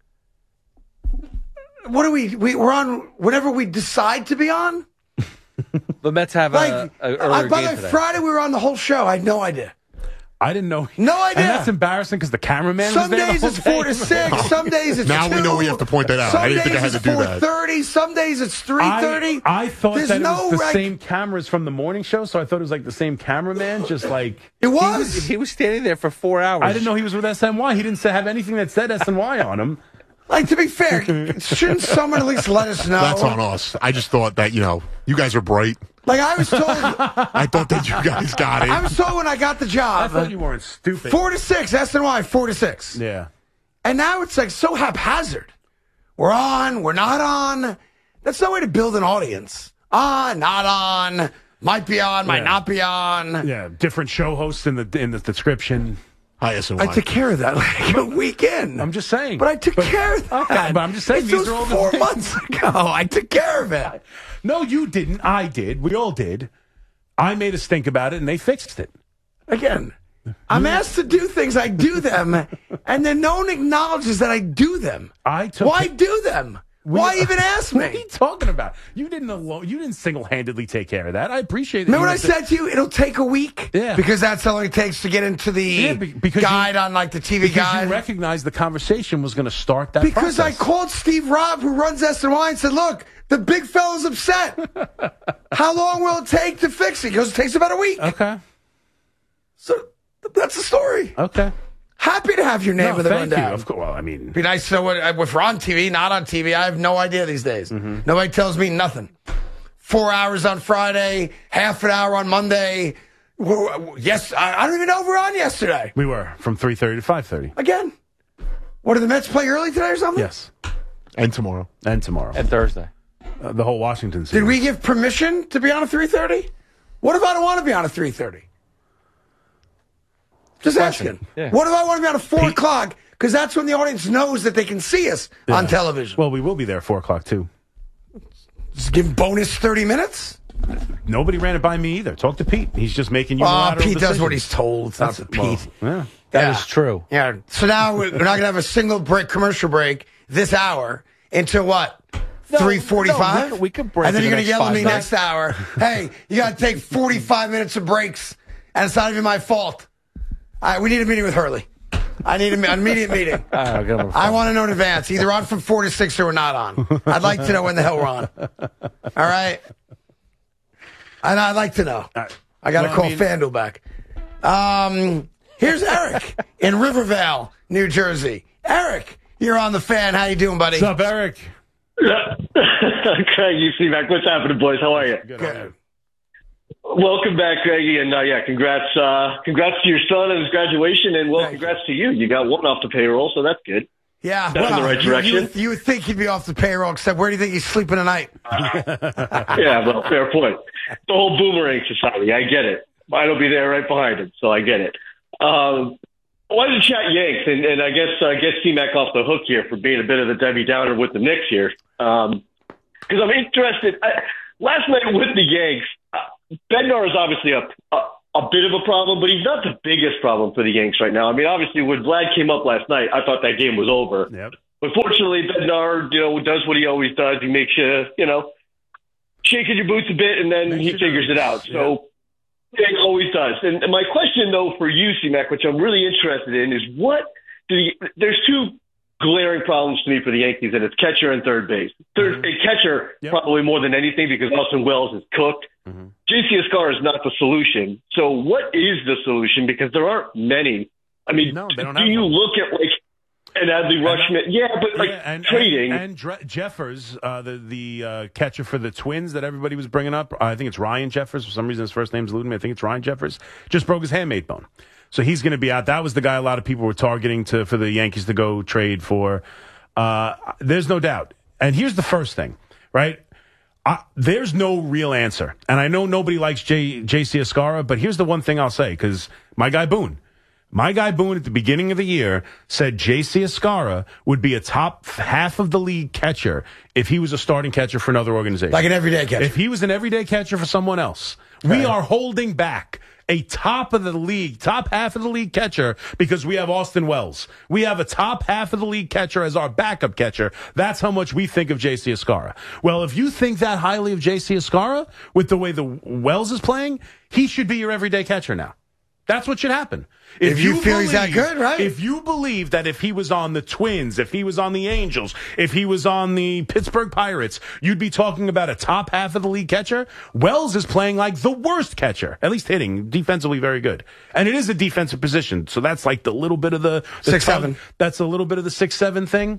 what are we're on whenever we decide to be on? The Mets have an earlier by game the today. Friday we were on the whole show. I had no idea. I didn't know. No idea. And that's embarrassing because the cameraman Some was there days the it's whole 4 to 6. Some days it's Now 2. we know we have to point that out. I didn't think I had to do that. Some days it's 4:30. Some days it's 3:30. I thought There's that it no was the same cameras from the morning show, so I thought it was like the same cameraman, just like... It was. He was standing there for 4 hours. I didn't know he was with SNY. He didn't have anything that said SNY on him. Like, to be fair, shouldn't someone at least let us know? That's on us. I just thought that, you guys are bright. Like, I was told... I thought that you guys got it. I was told when I got the job... I thought you weren't stupid. 4 to 6, SNY, 4 to 6. Yeah. And now it's like so haphazard. We're on, we're not on. That's no way to build an audience. On, not on, might be on, might not be on. Yeah, different show hosts in the description. Hi, SNY. I took care of that like a week in. I'm just saying. But I took care of that. Okay, but I'm just saying, This these are all was 4 the months ago. I took care of it. No, you didn't. I did. We all did. I made a stink about it, and they fixed it. Again, I'm asked to do things, I do them, and then no one acknowledges that I do them. Why do them? Why even ask me? What are you talking about? You didn't single-handedly take care of that. I appreciate it. Remember what I said to you? It'll take a week? Yeah. Because that's how long it takes to get into the guide on like the TV guide. You recognized the conversation was going to start that Because process. I called Steve Robb, who runs SNY, and said, look, the big fella's upset. How long will it take to fix it? He goes, it takes about a week. Okay. So that's the story. Okay. Happy to have your name in the thank rundown. you. Of course. Well, I mean, be nice to know if we're on TV, not on TV. I have no idea these days. Nobody tells me nothing. 4 hours on Friday, half an hour on Monday. Yes, I don't even know if we're on yesterday. We were from 3:30 to 5:30. Again. What, did the Mets play early today or something? Yes. And tomorrow. And tomorrow. And Thursday. The whole Washington series. Did we give permission to be on a 3:30? What if I don't want to be on a 3:30? Just asking. Yeah. What if I want to be on a 4 o'clock? Because that's when the audience knows that they can see us on television. Well, we will be there at 4 o'clock, too. Just give bonus 30 minutes? Nobody ran it by me either. Talk to Pete. He's just making you Pete does what he's told. It's not the Pete. Yeah. That is true. Yeah. So now we're not going to have a single commercial break this hour until what? 3:45? No, we could break. And then in you're the going to yell at me next next hour. Hey, you got to take 45 minutes of breaks, and it's not even my fault. All right, we need a meeting with Hurley. I need an immediate meeting. I want to know in advance. Either on from 4 to 6 or we're not on. I'd like to know when the hell we're on. All right? And I'd like to know. I got to call FanDuel back. Here's Eric in Rivervale, New Jersey. Eric, you're on the Fan. How you doing, buddy? What's up, Eric? Craig, you see back. What's happening, boys? How are you? Good. Welcome back, Greggy, and congrats to your son and his graduation, and congrats to you. You got one off the payroll, so that's good. Yeah, That's in the right direction. You would think he'd be off the payroll, except where do you think he's sleeping tonight? Yeah, well, fair point. The whole boomerang society, I get it. I'll be there right behind him, so I get it. I wanted to chat Yanks, and I guess get C-Mac off the hook here for being a bit of the Debbie Downer with the Knicks here, because I'm interested. Last night with the Yanks, Bednar is obviously a bit of a problem, but he's not the biggest problem for the Yanks right now. I mean, obviously, when Vlad came up last night, I thought that game was over. Yep. But fortunately, Bednar, does what he always does. He makes you, shaking your boots a bit, and then he figures it out. So he always does. And my question, though, for you, C-Mac, which I'm really interested in, is there's two glaring problems to me for the Yankees, and it's catcher and third base. Catcher, probably more than anything, because Austin Wells is cooked. Mm-hmm. JC Escobar is not the solution. So what is the solution? Because there aren't many. I mean, do you look at an Adley Rutschman? Trading. And Jeffers, the catcher for the Twins that everybody was bringing up, I think it's Ryan Jeffers. For some reason, his first name's eluding me. I think it's Ryan Jeffers. Just broke his handmade bone. So he's going to be out. That was the guy a lot of people were targeting for the Yankees to go trade for. There's no doubt. And here's the first thing, right? There's no real answer. And I know nobody likes J.C. Escara, but here's the one thing I'll say, because my guy Boone at the beginning of the year said J.C. Escara would be a top half of the league catcher if he was a starting catcher for another organization. Like an everyday catcher. If he was an everyday catcher for someone else. Right. We are holding back a top half of the league catcher because we have Austin Wells. We have a top half of the league catcher as our backup catcher. That's how much we think of J.C. Escara. Well, if you think that highly of J.C. Escara with the way the Wells is playing, he should be your everyday catcher now. That's what should happen. If you feel he's that good, right? If you believe that if he was on the Twins, if he was on the Angels, if he was on the Pittsburgh Pirates, you'd be talking about a top half of the league catcher. Wells is playing like the worst catcher, at least hitting, defensively very good. And it is a defensive position, so that's like the little bit of the 6-7. That's a little bit of the 6-7 thing.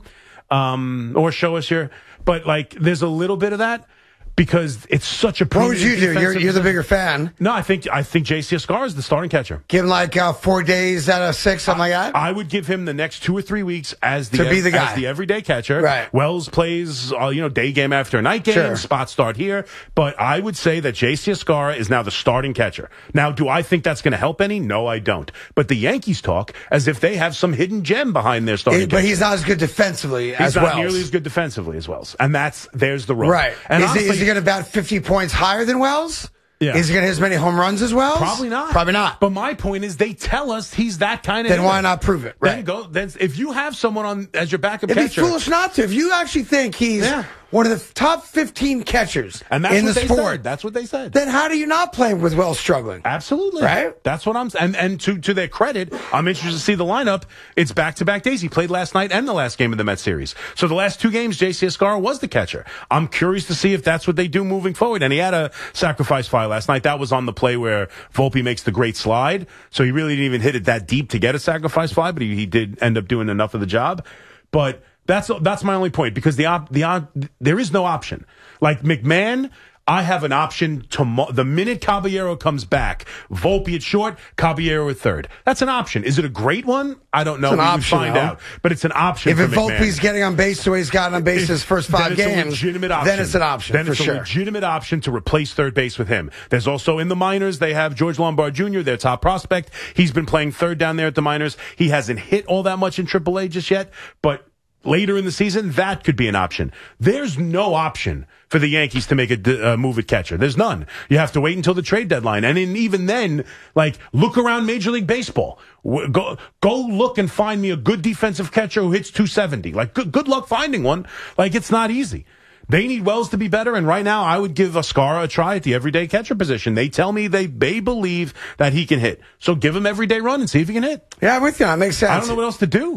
Or show us here. But there's a little bit of that. Because it's such a What would you do? You're the bigger fan. No, I think J.C. Escara is the starting catcher. Give him 4 days out of 6, something like that? I would give him the next 2 or 3 weeks as the guy. As the everyday catcher. Right. Wells plays day game after night game, sure. Spot start here. But I would say that J.C. Escara is now the starting catcher. Now, do I think that's going to help any? No, I don't. But the Yankees talk as if they have some hidden gem behind their starting catcher. But he's not as good defensively as Wells. He's not nearly as good defensively as Wells. And there's the rub. Right. And is he going to bat 50 points higher than Wells? Yeah. Is he going to hit as many home runs as Wells? Probably not. Probably not. But my point is, they tell us he's that kind of. Then why not prove it? Right. Then if you have someone on as your backup It'd catcher, be foolish not to. If you actually think he's one of the top 15 catchers in the sport, that's what they said. Then how do you not play him with Wells struggling? Absolutely. Right. That's what I'm saying. And to their credit, I'm interested to see the lineup. It's back-to-back days. He played last night and the last game of the Mets series. So the last 2 games, J.C. Escara was the catcher. I'm curious to see if that's what they do moving forward. And he had a sacrifice fly last night. That was on the play where Volpe makes the great slide. So he really didn't even hit it that deep to get a sacrifice fly, but he did end up doing enough of the job. But that's my only point, because there is no option. Like McMahon, I have an option the minute Caballero comes back. Volpe at short, Caballero at third. That's an option. Is it a great one? I don't know. It's an option, find out. But it's an option. If Volpe's getting on base the way he's gotten on base his first 5 games, then it's an option. Then it's a legitimate option to replace third base with him. There's also in the minors, they have George Lombard Jr., their top prospect. He's been playing third down there at the minors. He hasn't hit all that much in AAA just yet, but later in the season, that could be an option. There's no option for the Yankees to make a move at catcher. There's none. You have to wait until the trade deadline. And even then, look around Major League Baseball. Go look and find me a good defensive catcher who hits 270. Good luck finding one. It's not easy. They need Wells to be better, and right now I would give Escara a try at the everyday catcher position. They tell me they believe that he can hit. So give him everyday run and see if he can hit. Yeah, I'm with you. That makes sense. I don't know what else to do.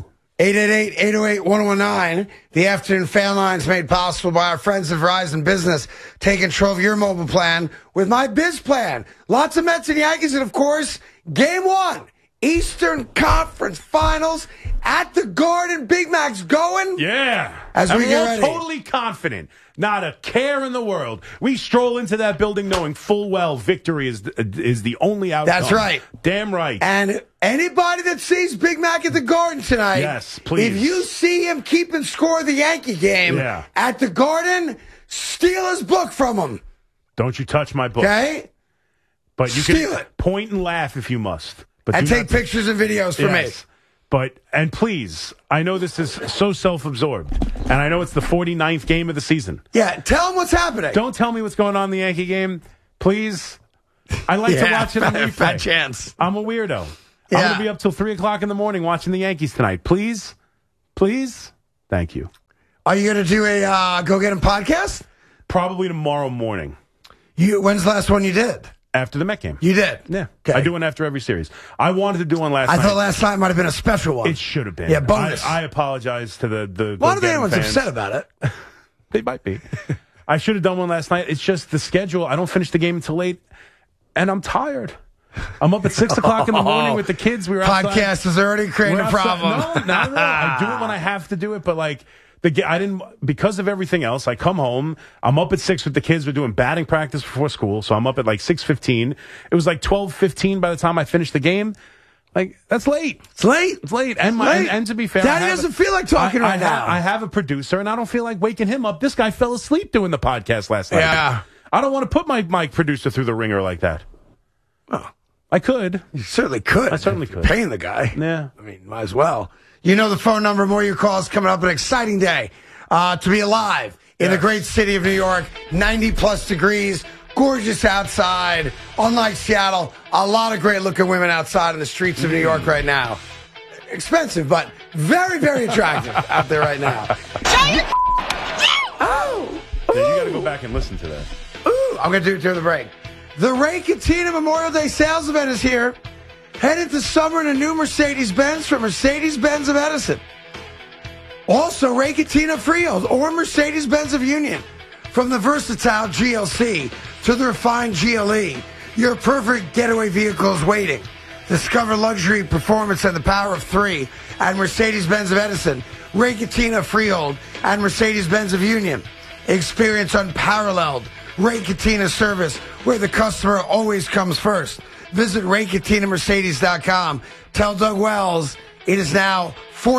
888-808-1019. The afternoon fan line's made possible by our friends at Verizon Business. Take control of your mobile plan with my Biz Plan. Lots of Mets and Yankees, and of course, Game 1 Eastern Conference Finals at the Garden. Big Mac's going. Yeah. As we get ready. We're totally confident. Not a care in the world. We stroll into that building knowing full well victory is the only outcome. That's right. Damn right. And anybody that sees Big Mac at the Garden tonight, yes, please. If you see him keeping score of the Yankee game at the Garden, steal his book from him. Don't you touch my book. Okay? But you Steal can it. point and laugh if you must. But And take pictures and videos for me. And please, I know this is so self-absorbed, and I know it's the 49th game of the season. Yeah, tell them what's happening. Don't tell me what's going on in the Yankee game, please. I like to watch it on replay. Fat chance. I'm a weirdo. Yeah. I'm going to be up till 3 o'clock in the morning watching the Yankees tonight. Please, please, thank you. Are you going to do a Go Get 'Em podcast? Probably tomorrow morning. When's the last one you did? After the Met game. You did? Yeah. Okay. I do one after every series. I wanted to do one last night. I thought last night might have been a special one. It should have been. Yeah, bonus. I apologize to the Why don't anyone's fans. upset about it? They might be. I should have done one last night. It's just the schedule. I don't finish the game until late, and I'm tired. I'm up at 6 o'clock in the morning with the kids. We were outside. Podcast is already creating a problem. No. I do it when I have to do it, but like I didn't because of everything else. I come home. I'm up at 6 with the kids. We're doing batting practice before school, so I'm up at like 6:15. It was like 12:15 by the time I finished the game. Like that's late. It's late. It's late. And to be fair, Daddy doesn't feel like talking right now. I have a producer, and I don't feel like waking him up. This guy fell asleep doing the podcast last night. Yeah. I don't want to put my producer through the ringer like that. Oh. I could. You certainly could. I certainly could. Paying the guy. Yeah. I mean, might as well. You know the phone number. More of your calls coming up. An exciting day to be alive in the great city of New York. 90-plus degrees. Gorgeous outside. Unlike Seattle, a lot of great-looking women outside in the streets of New York right now. Expensive, but very, very attractive out there right now. Oh! Yeah, you got to go back and listen to that. Ooh, I'm going to do it during the break. The Ray Catena Memorial Day sales event is here. Head into summer in a new Mercedes-Benz from Mercedes-Benz of Edison. Also, Ray Catena Freehold or Mercedes-Benz of Union. From the versatile GLC to the refined GLE, your perfect getaway vehicle is waiting. Discover luxury, performance, and the power of three at Mercedes-Benz of Edison, Ray Catena Freehold, and Mercedes-Benz of Union. Experience unparalleled Ray Catena service where the customer always comes first. Visit RayCatenaMercedes.com. Tell Doug Wells it is now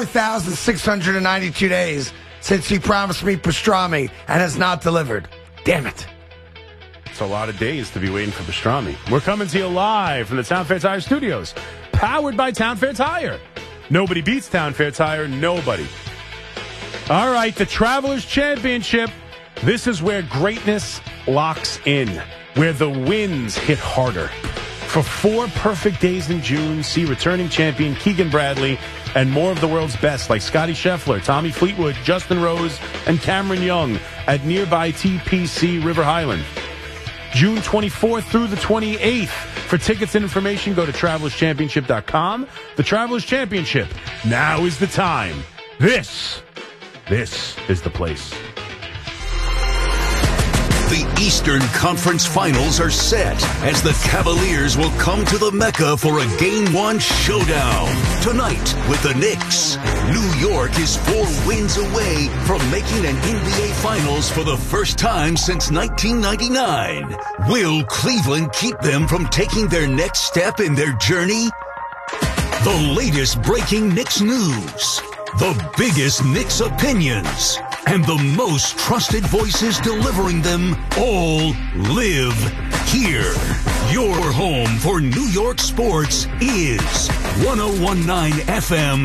4,692 days since he promised me pastrami and has not delivered. Damn it. It's a lot of days to be waiting for pastrami. We're coming to you live from the Town Fair Tire Studios, powered by Town Fair Tire. Nobody beats Town Fair Tire. Nobody. All right, the Travelers Championship. This is where greatness locks in, where the wins hit harder. For 4 perfect days in June, see returning champion Keegan Bradley and more of the world's best like Scotty Scheffler, Tommy Fleetwood, Justin Rose, and Cameron Young at nearby TPC River Highland. June 24th through the 28th. For tickets and information, go to TravelersChampionship.com. The Travelers Championship. Now is the time. This is the place. The Eastern Conference Finals are set as the Cavaliers will come to the Mecca for a Game 1 showdown. Tonight with the Knicks, New York is 4 wins away from making an NBA Finals for the first time since 1999. Will Cleveland keep them from taking their next step in their journey? The latest breaking Knicks news, the biggest Knicks opinions, and the most trusted voices delivering them all live here. Your home for New York sports is 101.9 FM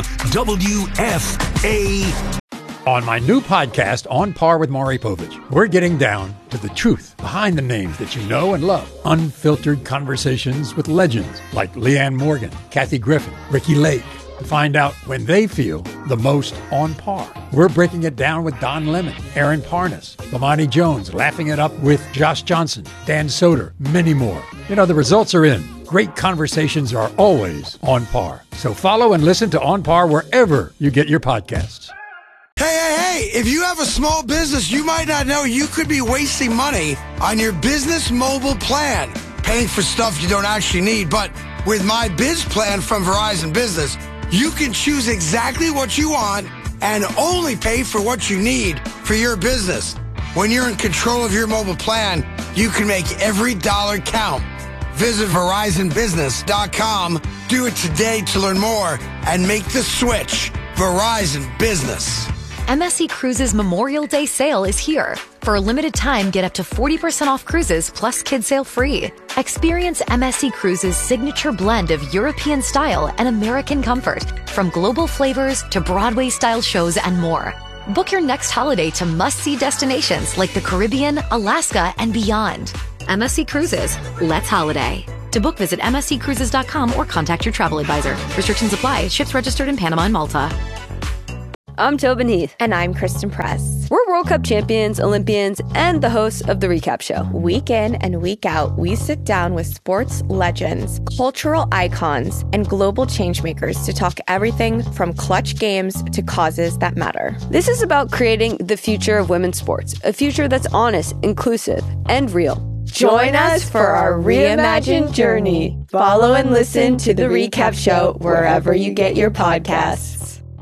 WFA. On my new podcast, On Par with Maury Povich, we're getting down to the truth behind the names that you know and love. Unfiltered conversations with legends like Leanne Morgan, Kathy Griffin, Ricky Lake. To find out when they feel the most on par. We're breaking it down with Don Lemon, Aaron Parnas, Lamani Jones, laughing it up with Josh Johnson, Dan Soder, many more. You know, the results are in. Great conversations are always on par. So follow and listen to On Par wherever you get your podcasts. Hey, if you have a small business, you might not know you could be wasting money on your business mobile plan, paying for stuff you don't actually need, but With my Biz Plan from Verizon Business, you can choose exactly what you want and only pay for what you need for your business. When you're in control of your mobile plan, you can make every dollar count. Visit VerizonBusiness.com. Do it today to learn more and make the switch. Verizon Business. MSC Cruises Memorial Day sale is here. For a limited time, get up to 40% off cruises plus kid sale free. Experience MSC Cruises' signature blend of European style and American comfort, from global flavors to Broadway-style shows and more. Book your next holiday to must-see destinations like the Caribbean, Alaska, and beyond. MSC Cruises. Let's holiday. To book, visit msccruises.com or contact your travel advisor. Restrictions apply. Ships registered in Panama and Malta. I'm Tobin Heath. And I'm Kristen Press. We're World Cup champions, Olympians, and the hosts of The Recap Show. Week in and week out, we sit down with sports legends, cultural icons, and global changemakers to talk everything from clutch games to causes that matter. This is about creating the future of women's sports, a future that's honest, inclusive, and real. Join us for our reimagined journey. Follow and listen to The Recap Show wherever you get your podcasts.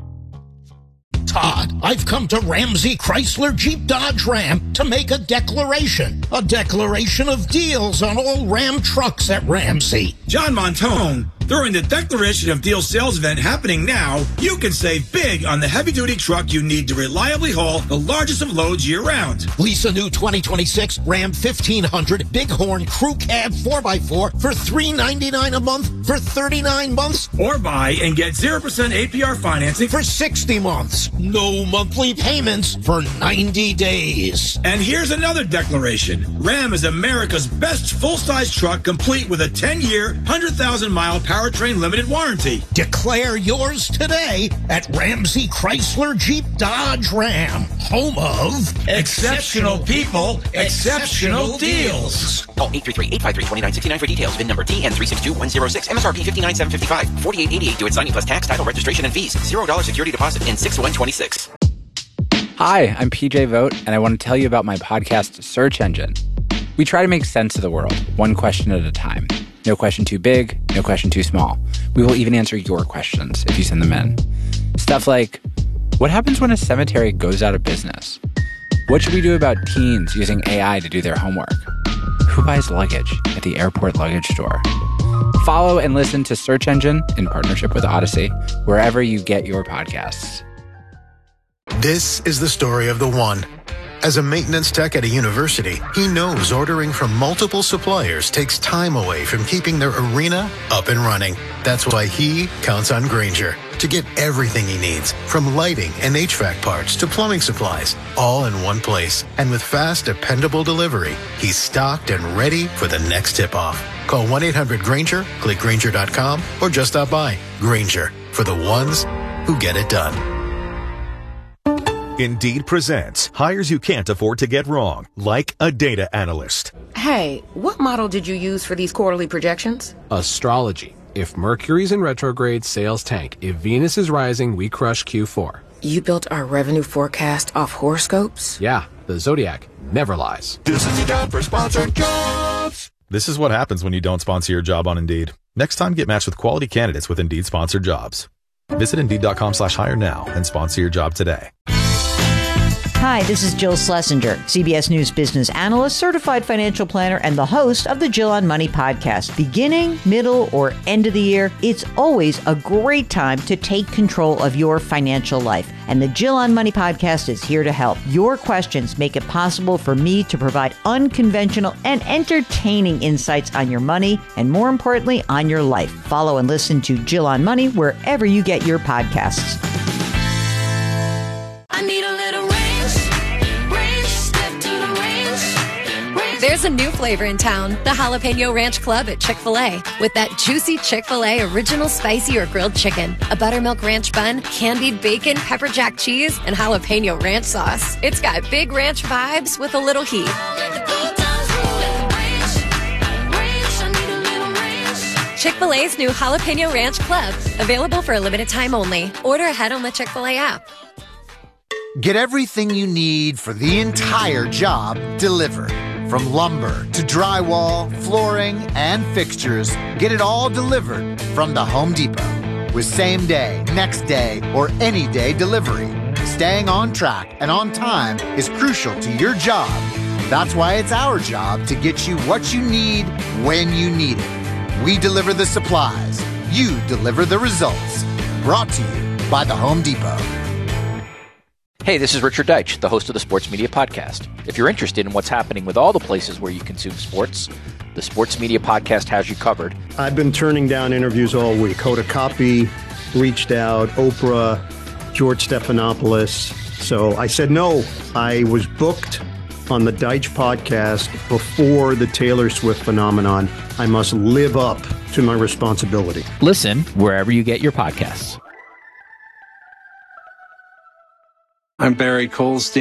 Todd, I've come to Ramsey Chrysler Jeep Dodge Ram to make a declaration of deals on all Ram trucks at Ramsey. John Montone, during the Declaration of Deals sales event happening now, you can save big on the heavy-duty truck you need to reliably haul the largest of loads year-round. Lease a new 2026 Ram 1500 Bighorn Crew Cab 4x4 for $399 a month for 39 months. Or buy and get 0% APR financing for 60 months. No monthly payments for 90 days. And here's another declaration. Ram is America's best full-size truck, complete with a 10-year, 100,000-mile powertrain limited warranty. Declare yours today at Ramsey Chrysler Jeep Dodge Ram, home of exceptional people, exceptional deals. Call 833-853-2969 for details. VIN number TN362106. MSRP $59,755. $48.88 due at signing plus tax, title, registration, and fees. $0 security deposit in 6/126. Hi, I'm PJ Vogt, and I want to tell you about my podcast, Search Engine. We try to make sense of the world, one question at a time. No question too big, no question too small. We will even answer your questions if you send them in. Stuff like, what happens when a cemetery goes out of business? What should we do about teens using AI to do their homework? Who buys luggage at the airport luggage store? Follow and listen to Search Engine in partnership with Odyssey, wherever you get your podcasts. This is the story of the one. As a maintenance tech at a university, he knows ordering from multiple suppliers takes time away from keeping their arena up and running. That's why he counts on Grainger to get everything he needs, from lighting and HVAC parts to plumbing supplies, all in one place. And with fast, dependable delivery, he's stocked and ready for the next tip-off. Call 1-800-GRAINGER, click Grainger.com, or just stop by. Grainger, for the ones who get it done. Indeed presents hires you can't afford to get wrong, like a data analyst. Hey, what model did you use for these quarterly projections? Astrology. If Mercury's in retrograde, sales tank. If Venus is rising, we crush Q4. You built our revenue forecast off horoscopes? Yeah, the Zodiac never lies. This is the time for sponsored jobs. This is what happens when you don't sponsor your job on Indeed. Next time, get matched with quality candidates with Indeed sponsored jobs. Visit Indeed.com/hire now and sponsor your job today. Hi, this is Jill Schlesinger, CBS News business analyst, certified financial planner, and the host of the Jill on Money podcast. Beginning, middle, or end of the year, it's always a great time to take control of your financial life. And the Jill on Money podcast is here to help. Your questions make it possible for me to provide unconventional and entertaining insights on your money and, more importantly, on your life. Follow and listen to Jill on Money wherever you get your podcasts. I need a little range, step to the range. There's a new flavor in town, the Jalapeno Ranch Club at Chick-fil-A. With that juicy Chick-fil-A original spicy or grilled chicken, a buttermilk ranch bun, candied bacon, pepper jack cheese, and jalapeno ranch sauce. It's got big ranch vibes with a little heat. Chick-fil-A's new Jalapeno Ranch Club, available for a limited time only. Order ahead on the Chick-fil-A app. Get everything you need for the entire job delivered. From lumber to drywall, flooring, and fixtures, get it all delivered from the Home Depot. With same day, next day, or any day delivery, staying on track and on time is crucial to your job. That's why it's our job to get you what you need when you need it. We deliver the supplies. You deliver the results. Brought to you by the Home Depot. Hey, this is Richard Deitch, the host of the Sports Media Podcast. If you're interested in what's happening with all the places where you consume sports, the Sports Media Podcast has you covered. I've been turning down interviews all week. Hoda Kotb reached out, Oprah, George Stephanopoulos. So I said no. I was booked on the Deitch podcast before the Taylor Swift phenomenon. I must live up to my responsibility. Listen wherever you get your podcasts. I'm Barry Colstein.